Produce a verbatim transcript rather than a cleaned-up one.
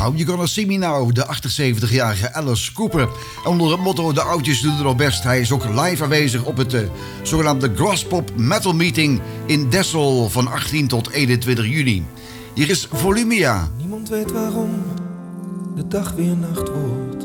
Now, You're Gonna See Me Now, de achtenzeventigjarige Alice Cooper. Onder het motto de oudjes doen het nog best. Hij is ook live aanwezig op het uh, zogenaamde Graspop Metal Meeting in Dessel van achttien tot eenentwintig juni. Hier is Volumia. Niemand weet waarom de dag weer nacht wordt.